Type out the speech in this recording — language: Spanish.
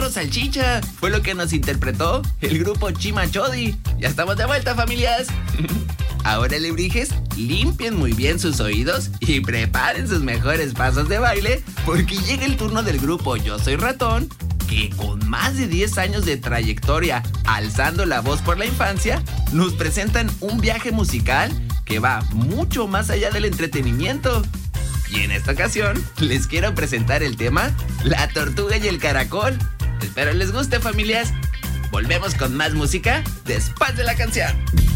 Perro Salchicha fue lo que nos interpretó el grupo Chimachodi. Ya estamos de vuelta, familias. Ahora, alebrijes, limpien muy bien sus oídos y preparen sus mejores pasos de baile, porque llega el turno del grupo Yo Soy Ratón, que con más de 10 años de trayectoria alzando la voz por la infancia, nos presentan un viaje musical que va mucho más allá del entretenimiento. Y en esta ocasión les quiero presentar el tema La Tortuga y el Caracol. Espero les guste, familias. Volvemos con más música después de la canción.